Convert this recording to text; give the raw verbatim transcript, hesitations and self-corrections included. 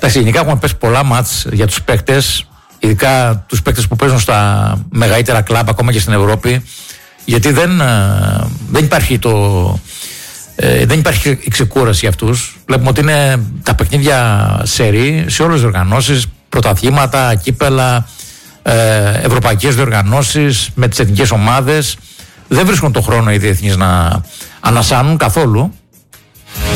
Εντάξει, γενικά έχουμε πέσει πολλά μάτς για τους παίκτες, ειδικά τους παίκτες που παίζουν στα μεγαλύτερα κλαμπ, ακόμα και στην Ευρώπη, γιατί δεν, δεν υπάρχει το. Ε, δεν υπάρχει η ξεκούραση για αυτούς. Βλέπουμε ότι είναι τα παιχνίδια σερί σε όλες τις οργανώσεις, πρωταθλήματα, κύπελα, ε, ευρωπαϊκές διοργανώσεις με τις εθνικές ομάδες. Δεν βρίσκουν το χρόνο οι διεθνείς να ανασάνουν καθόλου.